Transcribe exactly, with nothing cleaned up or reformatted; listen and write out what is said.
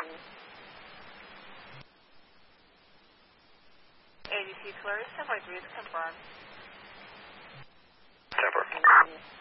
A B C tourist, ten point three is confirmed. Temper.